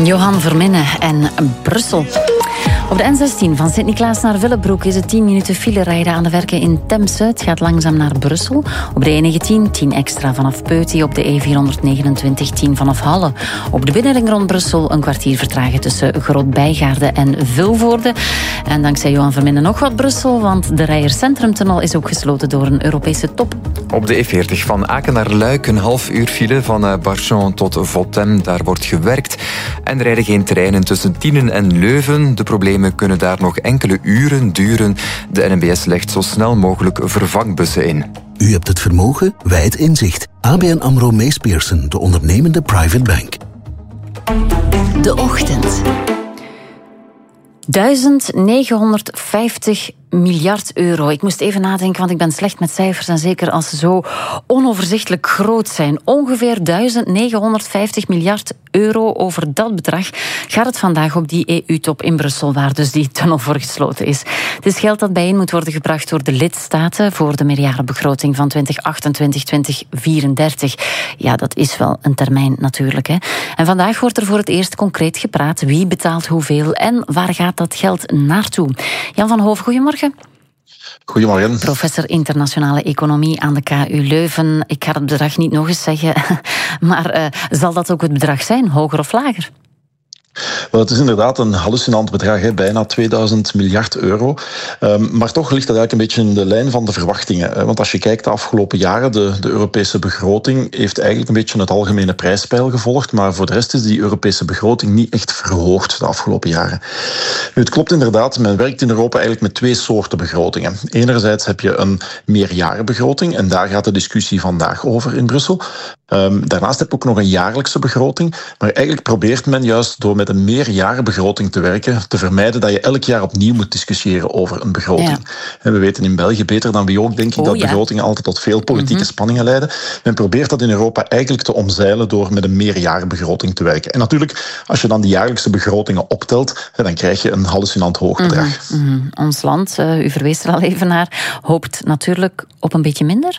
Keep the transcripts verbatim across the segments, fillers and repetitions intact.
Johan Verminne en Brussel. Op de N zestien van Sint-Niklaas naar Willebroek is het tien minuten file rijden aan de werken in Temse. Het gaat langzaam naar Brussel. Op de E negentien tien extra vanaf Peuty. Op de E vierhonderdnegenentwintig tien vanaf Halle. Op de binnenring rond Brussel een kwartier vertragen tussen Groot-Bijgaarde en Vilvoorde. En dankzij Johan Verminne nog wat Brussel, want de Rijers Centrumtunnel is ook gesloten door een Europese top. Op de E veertig van Aken naar Luik een half uur file van Barchon tot Votem. Daar wordt gewerkt. En er rijden geen treinen tussen Tienen en Leuven. De problemen kunnen daar nog enkele uren duren. De N M B S legt zo snel mogelijk vervangbussen in. U hebt het vermogen, wij het inzicht. A B N AMRO Mees Pierson, de ondernemende private bank. De ochtend. duizend negenhonderdvijftig miljard euro. Ik moest even nadenken, want ik ben slecht met cijfers en zeker als ze zo onoverzichtelijk groot zijn. Ongeveer duizend negenhonderdvijftig miljard euro. Over dat bedrag gaat het vandaag op die E U-top in Brussel, waar dus die tunnel voor gesloten is. Het is geld dat bijeen moet worden gebracht door de lidstaten voor de meerjarenbegroting van twintig achtentwintig tot twintig vierendertig. Ja, dat is wel een termijn natuurlijk, hè. En vandaag wordt er voor het eerst concreet gepraat. Wie betaalt hoeveel en waar gaat dat geld naartoe? Jan van Hoven, goedemorgen. Goedemorgen. Professor internationale economie aan de K U Leuven. Ik ga het bedrag niet nog eens zeggen, maar uh, zal dat ook het bedrag zijn, hoger of lager? Wel, het is inderdaad een hallucinant bedrag, hè, bijna tweeduizend miljard euro. Um, maar toch ligt dat eigenlijk een beetje in de lijn van de verwachtingen. Hè, want als je kijkt de afgelopen jaren, de, de Europese begroting heeft eigenlijk een beetje het algemene prijspeil gevolgd, maar voor de rest is die Europese begroting niet echt verhoogd de afgelopen jaren. Nu, het klopt inderdaad, men werkt in Europa eigenlijk met twee soorten begrotingen. Enerzijds heb je een meerjarenbegroting en daar gaat de discussie vandaag over in Brussel. Um, daarnaast heb je ook nog een jaarlijkse begroting, maar eigenlijk probeert men juist door met een meerjarenbegroting te werken, te vermijden dat je elk jaar opnieuw moet discussiëren over een begroting. Ja. En we weten in België beter dan wie ook, denk ik, oh, dat ja. begrotingen altijd tot veel politieke mm-hmm. spanningen leiden. Men probeert dat in Europa eigenlijk te omzeilen door met een meerjarenbegroting te werken. En natuurlijk, als je dan die jaarlijkse begrotingen optelt, dan krijg je een hallucinant hoog bedrag. Mm-hmm. Mm-hmm. Ons land, uh, u verwees er al even naar, hoopt natuurlijk op een beetje minder?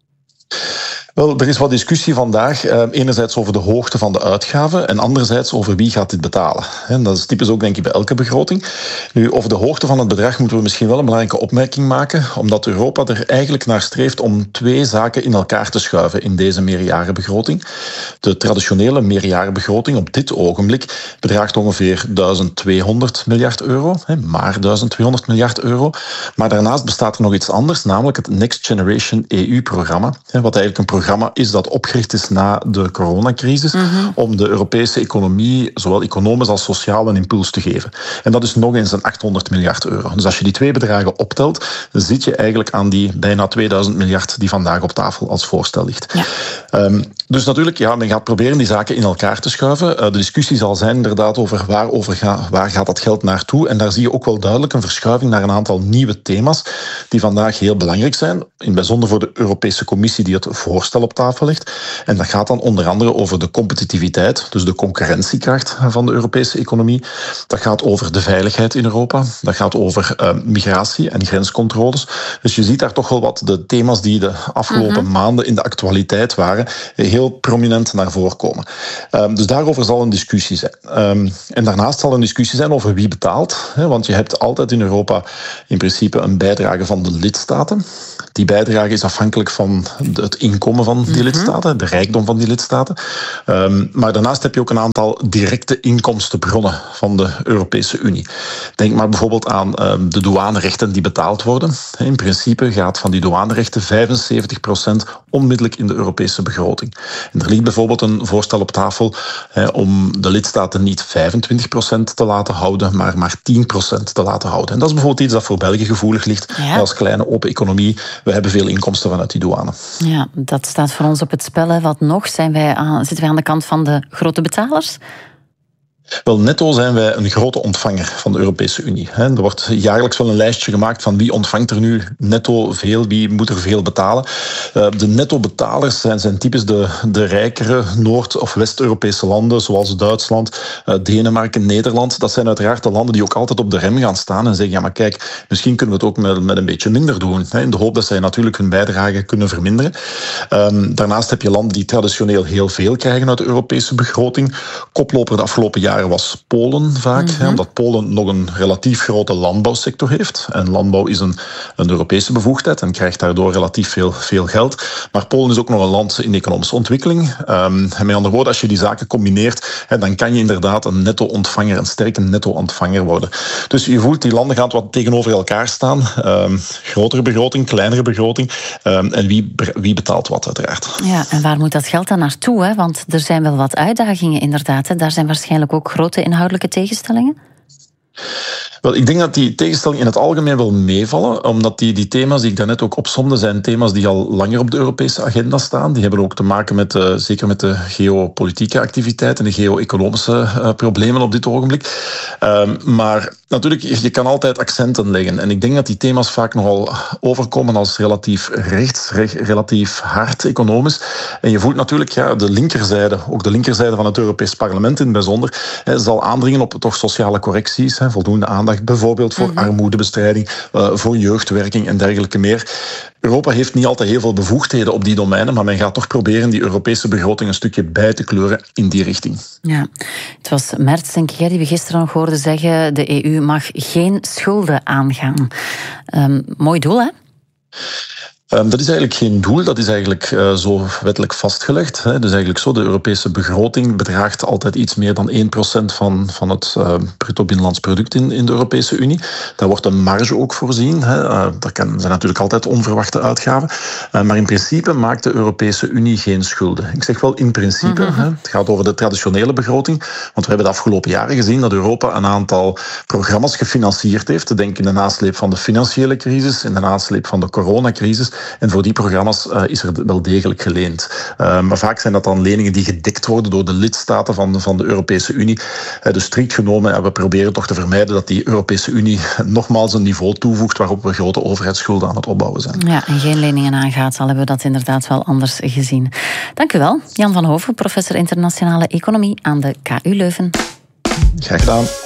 Wel, er is wat discussie vandaag. Eh, enerzijds over de hoogte van de uitgaven en anderzijds over wie gaat dit betalen. En dat is typisch ook, denk ik, bij elke begroting. Nu, over de hoogte van het bedrag moeten we misschien wel een belangrijke opmerking maken, omdat Europa er eigenlijk naar streeft om twee zaken in elkaar te schuiven in deze meerjarenbegroting. De traditionele meerjarenbegroting op dit ogenblik bedraagt ongeveer duizend tweehonderd miljard euro, hè, maar duizend tweehonderd miljard euro. Maar daarnaast bestaat er nog iets anders, namelijk het Next Generation E U-programma, hè, wat eigenlijk een programma is dat opgericht is na de coronacrisis, mm-hmm. om de Europese economie, zowel economisch als sociaal, een impuls te geven. En dat is nog eens een achthonderd miljard euro. Dus als je die twee bedragen optelt, dan zit je eigenlijk aan die bijna tweeduizend miljard die vandaag op tafel als voorstel ligt. Ja. Um, dus natuurlijk, ja, men gaat proberen die zaken in elkaar te schuiven. Uh, de discussie zal zijn inderdaad over waar, over ga, waar gaat dat geld naartoe. En daar zie je ook wel duidelijk een verschuiving naar een aantal nieuwe thema's die vandaag heel belangrijk zijn. In het bijzonder voor de Europese Commissie die het voorstel op tafel ligt. En dat gaat dan onder andere over de competitiviteit, dus de concurrentiekracht van de Europese economie. Dat gaat over de veiligheid in Europa. Dat gaat over uh, migratie en grenscontroles. Dus je ziet daar toch wel wat de thema's die de afgelopen mm-hmm. maanden in de actualiteit waren, heel prominent naar voren komen. Um, dus daarover zal een discussie zijn. Um, en daarnaast zal een discussie zijn over wie betaalt. Hè, want je hebt altijd in Europa in principe een bijdrage van de lidstaten. Die bijdrage is afhankelijk van het inkomen van die lidstaten, de rijkdom van die lidstaten. Um, maar daarnaast heb je ook een aantal directe inkomstenbronnen van de Europese Unie. Denk maar bijvoorbeeld aan um, de douanerechten die betaald worden. In principe gaat van die douanerechten vijfenzeventig procent onmiddellijk in de Europese begroting. En er ligt bijvoorbeeld een voorstel op tafel hè, om de lidstaten niet vijfentwintig procent te laten houden, maar maar tien procent te laten houden. En dat is bijvoorbeeld iets dat voor België gevoelig ligt. Ja. Als kleine open economie, we hebben veel inkomsten vanuit die douane. Ja, dat staat voor ons op het spel. Hè. Wat nog? Zijn wij aan, zitten wij aan de kant van de grote betalers? Wel, netto zijn wij een grote ontvanger van de Europese Unie. Er wordt jaarlijks wel een lijstje gemaakt van wie ontvangt er nu netto veel, wie moet er veel betalen. De netto-betalers zijn, zijn typisch de, de rijkere Noord- of West-Europese landen, zoals Duitsland, Denemarken, Nederland. Dat zijn uiteraard de landen die ook altijd op de rem gaan staan en zeggen, ja, maar kijk, misschien kunnen we het ook met, met een beetje minder doen. In de hoop dat zij natuurlijk hun bijdrage kunnen verminderen. Um, daarnaast heb je landen die traditioneel heel veel krijgen uit de Europese begroting. Koploper de afgelopen jaren daar was Polen vaak, mm-hmm. hè, omdat Polen nog een relatief grote landbouwsector heeft. En landbouw is een, een Europese bevoegdheid en krijgt daardoor relatief veel, veel geld. Maar Polen is ook nog een land in economische ontwikkeling. Um, en met andere woorden, als je die zaken combineert, hè, dan kan je inderdaad een netto-ontvanger, een sterke netto-ontvanger worden. Dus je voelt, die landen gaan wat tegenover elkaar staan. Um, grotere begroting, kleinere begroting. Um, en wie, wie betaalt wat, uiteraard. Ja, en waar moet dat geld dan naartoe? Hè? Want er zijn wel wat uitdagingen, inderdaad. Hè? Daar zijn waarschijnlijk ook grote inhoudelijke tegenstellingen. Wel, ik denk dat die tegenstellingen in het algemeen wel meevallen, omdat die, die thema's die ik daarnet ook opsomde, zijn thema's die al langer op de Europese agenda staan. Die hebben ook te maken met, uh, zeker met de geopolitieke activiteiten en de geo-economische uh, problemen op dit ogenblik. Uh, maar natuurlijk, je kan altijd accenten leggen. En ik denk dat die thema's vaak nogal overkomen als relatief rechts, re- relatief hard economisch. En je voelt natuurlijk, ja, de linkerzijde, ook de linkerzijde van het Europees Parlement in het bijzonder, hè, zal aandringen op toch sociale correcties, hè, voldoende aandacht bijvoorbeeld voor mm-hmm. armoedebestrijding, uh, voor jeugdwerking en dergelijke meer. Europa heeft niet altijd heel veel bevoegdheden op die domeinen, maar men gaat toch proberen die Europese begroting een stukje bij te kleuren in die richting. Ja, het was Merz, denk ik, die we gisteren nog hoorden zeggen, de E U mag geen schulden aangaan. Um, mooi doel, hè? Um, dat is eigenlijk geen doel, dat is eigenlijk uh, zo wettelijk vastgelegd. Hè. Dus eigenlijk zo, de Europese begroting bedraagt altijd iets meer dan één procent van, van het uh, bruto binnenlands product in, in de Europese Unie. Daar wordt een marge ook voorzien. Hè. Uh, er kan, zijn natuurlijk altijd onverwachte uitgaven. Uh, maar in principe maakt de Europese Unie geen schulden. Ik zeg wel in principe. Mm-hmm. Hè. Het gaat over de traditionele begroting. Want we hebben de afgelopen jaren gezien dat Europa een aantal programma's gefinancierd heeft. Denk in de nasleep van de financiële crisis, in de nasleep van de coronacrisis. En voor die programma's uh, is er wel degelijk geleend. Uh, maar vaak zijn dat dan leningen die gedekt worden door de lidstaten van, van de Europese Unie. Uh, dus strikt genomen, uh, we proberen toch te vermijden dat die Europese Unie nogmaals een niveau toevoegt waarop we grote overheidsschulden aan het opbouwen zijn. Ja, en geen leningen aangaat, al hebben we dat inderdaad wel anders gezien. Dank u wel, Jan van Hoven, professor internationale economie aan de K U Leuven. Graag gedaan.